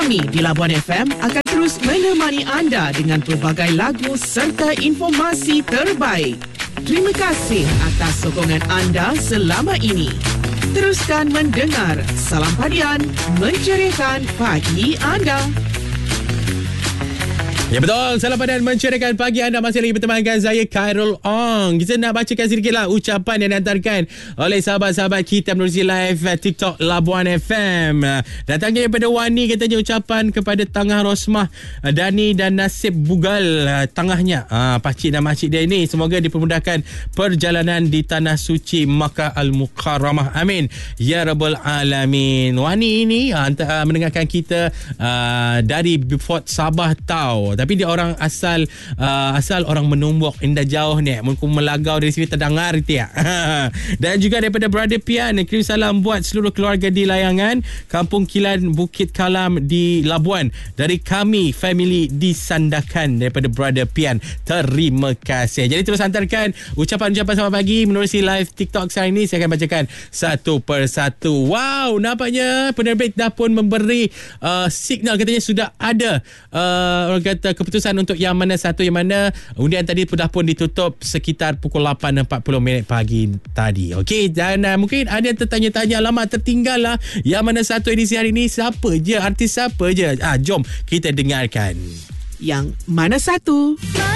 Kami di Labuan FM akan terus menemani anda dengan pelbagai lagu serta informasi terbaik. Terima kasih atas sokongan anda selama ini. Teruskan mendengar Salam Padian, menceriakan pagi anda. Ya betul, Salam Padian menceriakan pagi anda. Masih lagi bertemankan saya Khairul Ong. Kita nak bacakan sedikitlah ucapan yang dihantarkan oleh sahabat-sahabat kita menerusi live TikTok Labuan FM. Datangnya daripada Wani, katanya ucapan kepada Tangah Rosmah, Dani dan Nasib Bugal tangahnya. Pakcik dan makcik dia ini semoga dipermudahkan perjalanan di Tanah Suci Makkah Al-Mukarramah. Amin ya Rabbal Alamin. Wani ini mendengarkan kita dari Beaufort Sabah tau. Tapi dia orang asal orang Menumbuk, indah jauh ni. Mungkin melagau dari sini terdengar gitu ya. Dan juga daripada Brother Pian, kirim salam buat seluruh keluarga di Layangan, Kampung Kilan, Bukit Kalam di Labuan. Dari kami, family di Sandakan, daripada Brother Pian. Terima kasih. Jadi terus hantarkan ucapan-ucapan selamat pagi menerusi live TikTok sekarang ini. Saya akan bacakan satu persatu. Wow, nampaknya penerbit dah pun memberi signal, katanya sudah ada orang kata keputusan untuk yang mana satu, yang mana undian tadi dah pun ditutup sekitar pukul 8.40 pagi tadi. Okey, dan mungkin ada yang tertanya-tanya, lama tertinggal lah yang mana satu edisi hari ni, siapa je, artis siapa je. Jom kita dengarkan. Yang mana satu?